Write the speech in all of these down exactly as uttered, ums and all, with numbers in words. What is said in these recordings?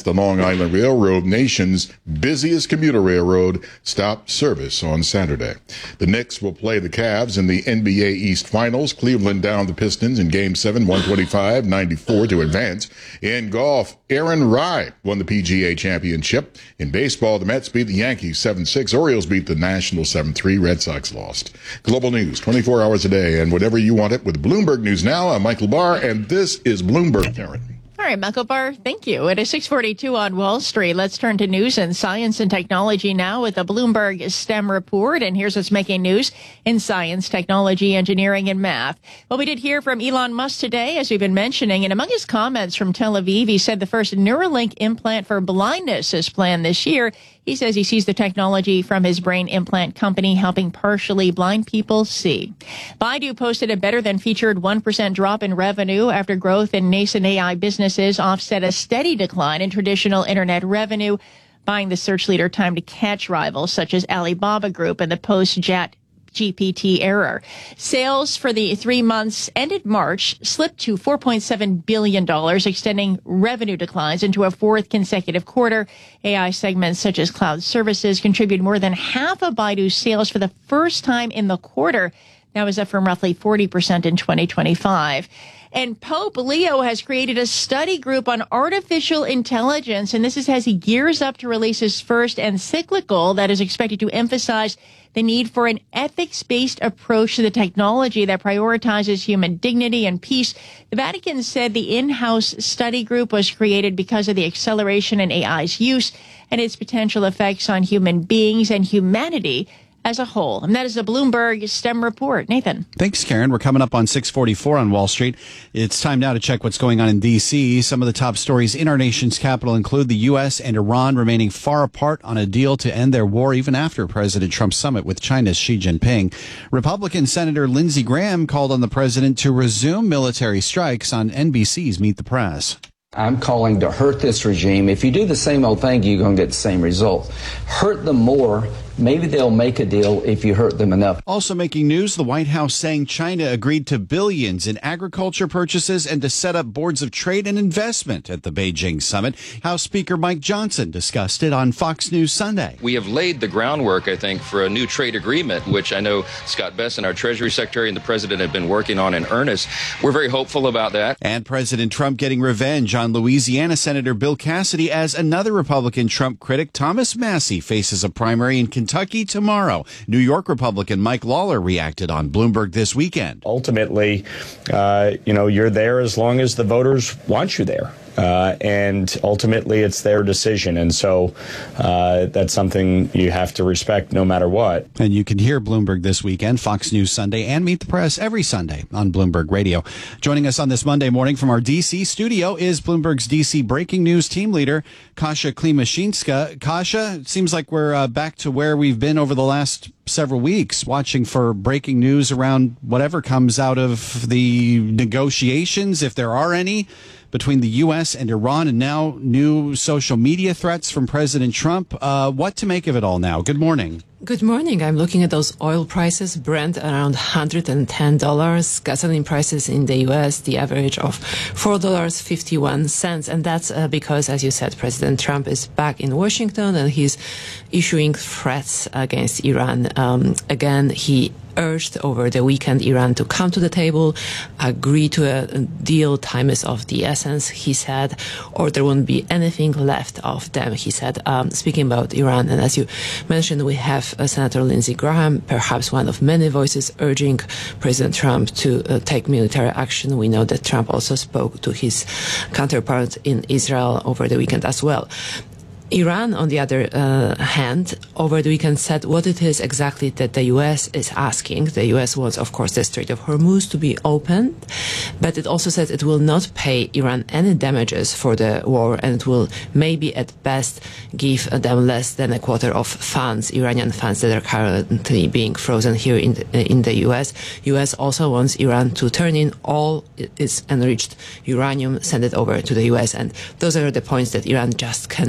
the Long Island Railroad, nation's busiest commuter railroad, stopped service on Saturday. The Knicks will play the Cavs in the N B A East Finals. Cleveland downed the Pistons in Game seven, one twenty-five ninety-four to advance. In golf, Aaron Rai won the P G A Championship. In baseball, the Mets beat the Yankees seven six. Orioles beat the Nationals seven three. Red Sox lost. Global news, twenty-four hours a day, and whenever you want it with Bloomberg News Now. I'm Michael Barr, and this is Bloomberg, Karen. All right, Michael Barr, thank you. It is six forty-two on Wall Street. Let's turn to news and science and technology now with the Bloomberg STEM report. And here's what's making news in science, technology, engineering, and math. Well, we did hear from Elon Musk today, as we've been mentioning. And among his comments from Tel Aviv, he said the first Neuralink implant for blindness is planned this year. He says he sees the technology from his brain implant company helping partially blind people see. Baidu posted a better than featured one percent drop in revenue after growth in nascent A I businesses offset a steady decline in traditional internet revenue, buying the search leader time to catch rivals such as Alibaba Group and the post-Chat G P T error. Sales for the three months ended March slipped to four point seven billion dollars, extending revenue declines into a fourth consecutive quarter. A I segments such as cloud services contribute more than half of Baidu's sales for the first time in the quarter. That was up from roughly forty percent in twenty twenty-five. And Pope Leo has created a study group on artificial intelligence, and this is as he gears up to release his first encyclical that is expected to emphasize the need for an ethics-based approach to the technology that prioritizes human dignity and peace. The Vatican said the in-house study group was created because of the acceleration in A I's use and its potential effects on human beings and humanity as a whole. And that is a Bloomberg STEM report. Nathan. Thanks, Karen. We're coming up on six forty-four on Wall Street. It's time now to check what's going on in D C. Some of the top stories in our nation's capital include the U S and Iran remaining far apart on a deal to end their war even after President Trump's summit with China's Xi Jinping. Republican Senator Lindsey Graham called on the president to resume military strikes on N B C's Meet the Press. I'm calling to hurt this regime. If you do the same old thing, you're going to get the same result. Hurt them more. Maybe they'll make a deal if you hurt them enough. Also making news, the White House saying China agreed to billions in agriculture purchases and to set up boards of trade and investment at the Beijing summit. House Speaker Mike Johnson discussed it on Fox News Sunday. We have laid the groundwork, I think, for a new trade agreement, which I know Scott Bessent, our Treasury Secretary, and the President have been working on in earnest. We're very hopeful about that. And President Trump getting revenge on Louisiana Senator Bill Cassidy as another Republican Trump critic, Thomas Massie, faces a primary in Kentucky. Kentucky tomorrow. New York Republican Mike Lawler reacted on Bloomberg this weekend. Ultimately, uh, you know, you're there as long as the voters want you there. Uh, and ultimately, it's their decision. And so uh, that's something you have to respect no matter what. And you can hear Bloomberg this weekend, Fox News Sunday, and Meet the Press every Sunday on Bloomberg Radio. Joining us on this Monday morning from our D C studio is Bloomberg's D C breaking news team leader, Kasia Klimashinska. Kasia, it seems like we're uh, back to where we've been over the last several weeks, watching for breaking news around whatever comes out of the negotiations, if there are any, between the U S and Iran, and now new social media threats from President Trump. Uh, what to make of it all now? Good morning. Good morning. I'm looking at those oil prices, Brent around one hundred ten dollars, gasoline prices in the U S, the average of four dollars and fifty-one cents. And that's uh, because, as you said, President Trump is back in Washington and he's issuing threats against Iran. Um, again, he urged over the weekend Iran to come to the table, agree to a deal. Time is of the essence, he said, or there won't be anything left of them, he said. Um, speaking about Iran, and as you mentioned, we have uh, Senator Lindsey Graham, perhaps one of many voices urging President Trump to uh, take military action. We know that Trump also spoke to his counterpart in Israel over the weekend as well. Iran, on the other uh, hand, over the weekend said what it is exactly that the U S is asking. The U S wants, of course, the Strait of Hormuz to be opened, but it also said it will not pay Iran any damages for the war, and it will maybe at best give them less than a quarter of funds, Iranian funds that are currently being frozen here in the, in the U S. U S also wants Iran to turn in all its enriched uranium, send it over to the U S, and those are the points that Iran just cannot uh,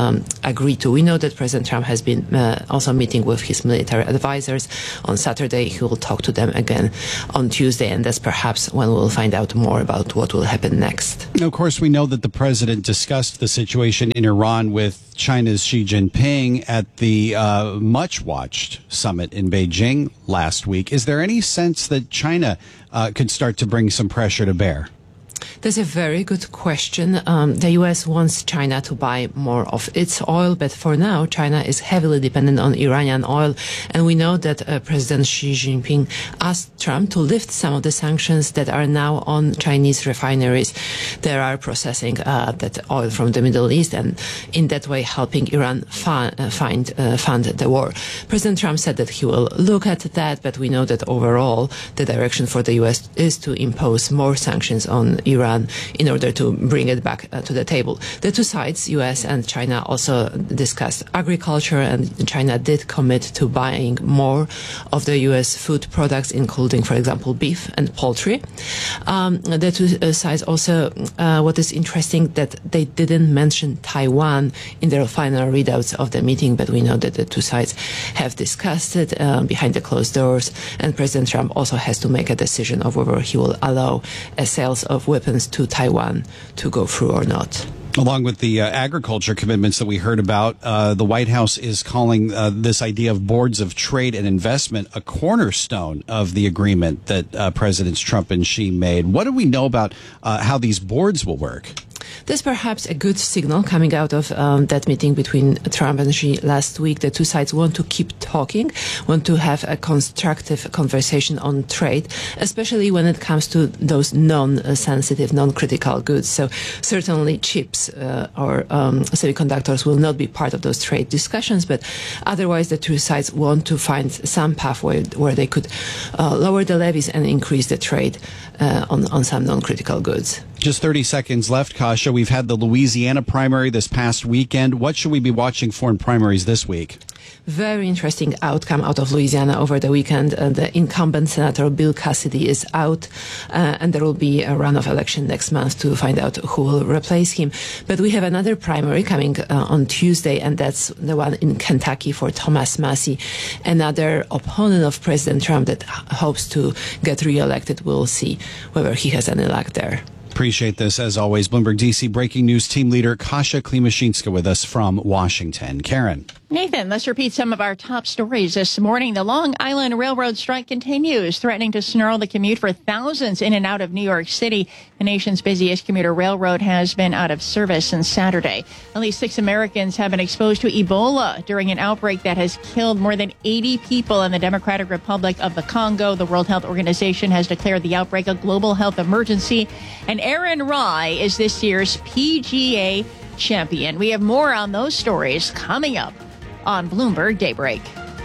um, agree to. We know that President Trump has been uh, also meeting with his military advisors on Saturday. He will talk to them again on Tuesday, and that's perhaps when we'll find out more about what will happen next. Now, of course, we know that the president discussed the situation in Iran with China's Xi Jinping at the uh, much-watched summit in Beijing last week. Is there any sense that China uh, could start to bring some pressure to bear? That's a very good question. Um, the U S wants China to buy more of its oil, but for now, China is heavily dependent on Iranian oil. And we know that uh, President Xi Jinping asked Trump to lift some of the sanctions that are now on Chinese refineries that are processing uh, that oil from the Middle East, and in that way helping Iran fund, uh, find, uh, fund the war. President Trump said that he will look at that, but we know that overall the direction for the U S is to impose more sanctions on Iran in order to bring it back uh, to the table. The two sides, U S and China, also discussed agriculture, and China did commit to buying more of the U S food products, including, for example, beef and poultry. Um, the two sides also, uh, what is interesting, that they didn't mention Taiwan in their final readouts of the meeting, but we know that the two sides have discussed it uh, behind the closed doors, and President Trump also has to make a decision of whether he will allow a sales of weapons to Taiwan to go through or not. Along with the uh, agriculture commitments that we heard about, uh, the White House is calling uh, this idea of boards of trade and investment a cornerstone of the agreement that uh, Presidents Trump and Xi made. What do we know about uh, how these boards will work? There's perhaps a good signal coming out of um, that meeting between Trump and Xi last week. The two sides want to keep talking, want to have a constructive conversation on trade, especially when it comes to those non-sensitive, non-critical goods. So certainly chips uh, or um, semiconductors will not be part of those trade discussions, but otherwise the two sides want to find some pathway where they could uh, lower the levies and increase the trade uh, on, on some non-critical goods. Just thirty seconds left, Kasia. We've had the Louisiana primary this past weekend. What should we be watching for in primaries this week? Very interesting outcome out of Louisiana over the weekend. Uh, the incumbent Senator Bill Cassidy is out, uh, and there will be a runoff election next month to find out who will replace him. But we have another primary coming uh, on Tuesday, and that's the one in Kentucky for Thomas Massie, another opponent of President Trump that h- hopes to get reelected. We'll see whether he has any luck there. Appreciate this, as always. Bloomberg D C breaking news team leader Kasia Klimashinska with us from Washington. Karen. Nathan, let's repeat some of our top stories this morning. The Long Island Railroad strike continues, threatening to snarl the commute for thousands in and out of New York City. The nation's busiest commuter railroad has been out of service since Saturday. At least six Americans have been exposed to Ebola during an outbreak that has killed more than eighty people in the Democratic Republic of the Congo. The World Health Organization has declared the outbreak a global health emergency. And Aaron Rai is this year's P G A champion. We have more on those stories coming up on Bloomberg Daybreak.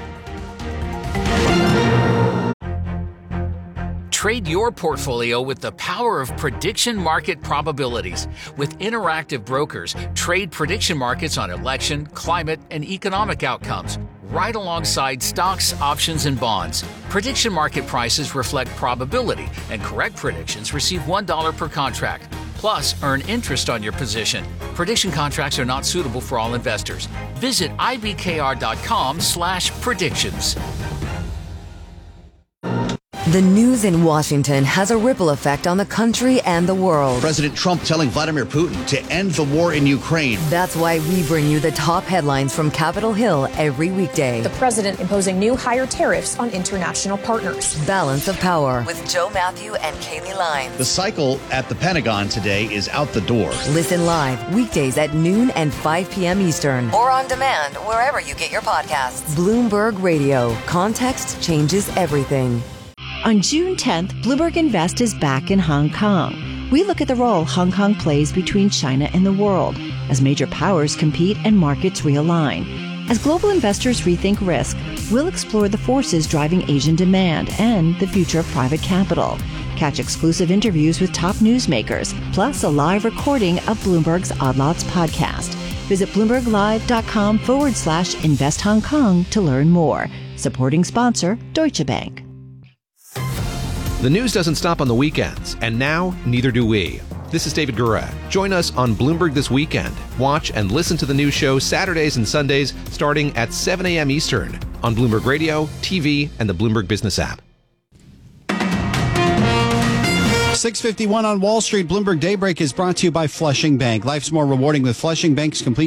Trade your portfolio with the power of prediction market probabilities. With Interactive Brokers, trade prediction markets on election, climate, and economic outcomes, right alongside stocks, options, and bonds. Prediction market prices reflect probability, and correct predictions receive one dollar per contract. Plus, earn interest on your position. Prediction contracts are not suitable for all investors. Visit ibkr.com slash predictions. The news in Washington has a ripple effect on the country and the world. President Trump telling Vladimir Putin to end the war in Ukraine. That's why we bring you the top headlines from Capitol Hill every weekday. The president imposing new higher tariffs on international partners. Balance of Power with Joe Matthew and Kaylee Lyons. The cycle at the Pentagon today is out the door. Listen live weekdays at noon and five p.m. Eastern. Or on demand wherever you get your podcasts. Bloomberg Radio. Context changes everything. On June tenth, Bloomberg Invest is back in Hong Kong. We look at the role Hong Kong plays between China and the world as major powers compete and markets realign. As global investors rethink risk, we'll explore the forces driving Asian demand and the future of private capital. Catch exclusive interviews with top newsmakers, plus a live recording of Bloomberg's Odd Lots podcast. Visit bloomberglive.com forward slash invest Hong Kong to learn more. Supporting sponsor, Deutsche Bank. The news doesn't stop on the weekends, and now neither do we. This is David Gura. Join us on Bloomberg This Weekend. Watch and listen to the new show Saturdays and Sundays starting at seven a.m. Eastern on Bloomberg Radio, T V, and the Bloomberg Business app. six fifty-one on Wall Street. Bloomberg Daybreak is brought to you by Flushing Bank. Life's more rewarding with Flushing Bank's complete